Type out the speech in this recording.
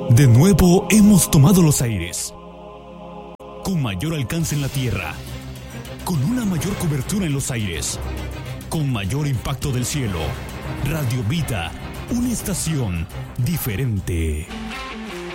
De nuevo hemos tomado los aires, con mayor alcance en la tierra, con una mayor cobertura en los aires, con mayor impacto del cielo. Radio Vida, una estación diferente.